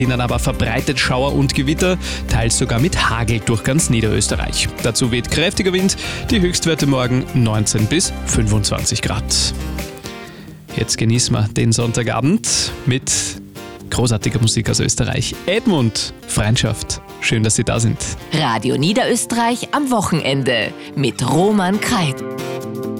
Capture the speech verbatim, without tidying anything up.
Dann aber verbreitet Schauer und Gewitter, teils sogar mit Hagel durch ganz Niederösterreich. Dazu weht kräftiger Wind, die Höchstwerte morgen neunzehn bis fünfundzwanzig Grad. Jetzt genießen wir den Sonntagabend mit großartiger Musik aus Österreich. Edmund, Freundschaft, schön, dass Sie da sind. Radio Niederösterreich am Wochenende mit Roman Kreit.